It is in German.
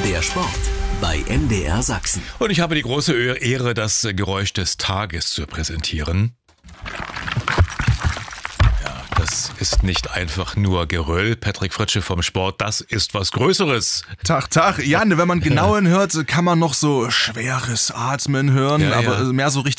Der Sport bei MDR Sachsen. Und ich habe die große Ehre, das Geräusch des Tages zu präsentieren. Ja, das ist nicht einfach nur Geröll, Patrick Fritsche vom Sport, das ist was Größeres. Tag. Ja, wenn man genau hinhört, kann man noch so schweres Atmen hören, Ja, aber ja. mehr so Richtung